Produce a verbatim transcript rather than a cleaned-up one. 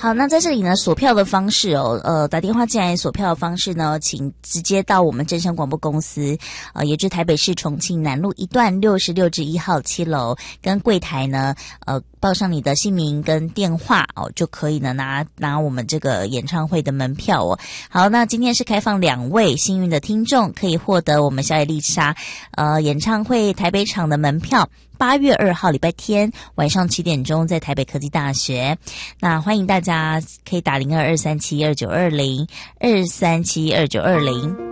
好，那在这里呢，锁票的方式哦，呃，打电话进来锁票的方式呢，请直接到我们正声广播公司，呃，也就是台北市重庆南路一段六十六至一号七楼，跟柜台呢，呃，报上你的姓名跟电话哦，就可以呢拿拿我们这个演唱会的门票哦。好，那今天是开放两位幸运的听众可以获得我们小野丽莎呃演唱会台北场的门票。八月二号礼拜天晚上七点钟在台北科技大学，那欢迎大家可以打零二二三七二九二零二三七二九二零。